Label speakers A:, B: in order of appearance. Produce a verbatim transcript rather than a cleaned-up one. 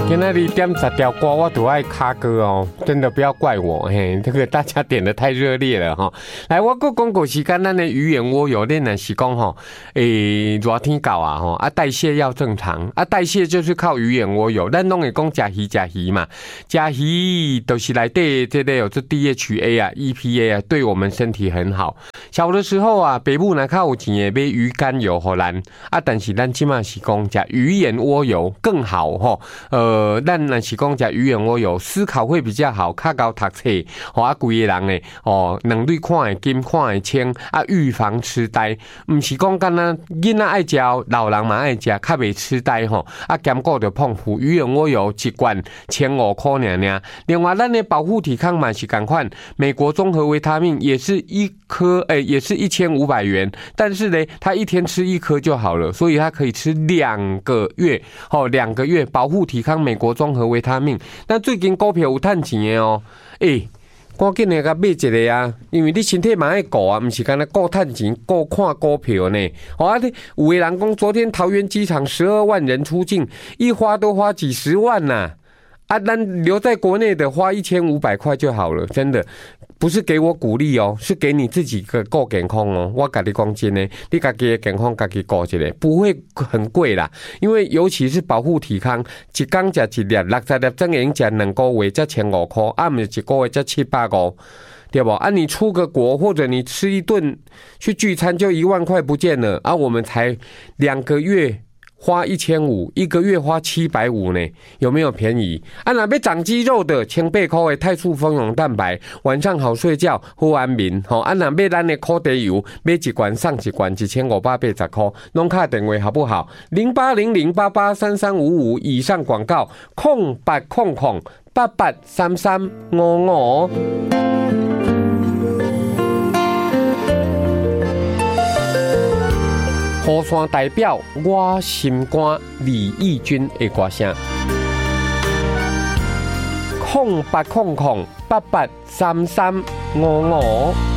A: 今天你点十条歌，我都爱卡歌哦，真的不要怪我嘿，这个大家点的太热烈了哈。来，我个讲过时间，咱的鱼眼蜗有练的是讲吼，诶，热天搞啊吼，啊代谢要正常，啊代谢就是靠鱼眼蜗有，咱拢会讲吃鱼吃鱼嘛，吃鱼都是来对这类有这 D H A 啊、E P A 啊，对我们身体很好。小的时候啊，北部呢较有钱的买鱼肝油给咱，啊，但是咱即马是讲吃鱼眼蜗油更好吼，呃，咱若是讲吃鱼眼蜗油，思考会比较好，较高读册，吼啊，规个人诶，哦，能力看会金，看会清，啊，预防痴呆，毋是讲干那囡仔爱食，老人嘛爱食，较袂痴呆吼，啊，兼顾着澎湖鱼眼蜗油一罐千五块尔尔。另外，咱的保护体康嘛是共款，美国综合维他命也是一颗，诶、欸，也是一千五百元，但是呢，他一天吃一颗就好了，所以他可以吃两个月，哦，两个月保护体康美国综合维他命。那最近股票有赚钱的哦，诶、欸。赶紧的，甲买一个啊！因为你身体嘛爱顾啊，毋是干那顾趁钱、顾看股票呢。哦啊，你有的人讲，昨天桃园机场十二万人出境，一花都花几十万呐、啊！啊，咱留在国内的花一千五百块就好了，真的不是给我鼓励哦，是给你自己个顾健康哦。我跟你讲真的，你自己的健康自己顾一下，不会很贵啦。因为尤其是保护体康，一天吃一粒，六十粒总营吃两个月才千五块，啊，唔是一个月才七百五。对不？啊，你出个国或者你吃一顿去聚餐就一万块不见了，啊，我们才两个月花一千五，一个月花七百五呢，有没有便宜？啊，那要长肌肉的，千八块的泰素蜂蛹蛋白，晚上好睡觉，好安眠。吼、哦，啊，那要咱的苦茶油，买一罐送一罐，一千五百八十块，拢卡电话好不好？零八零零八八三三五五以上广告，空八空空八八三三五五。雨伞代表我心肝李翊君的歌声，空八空空八八三三五五。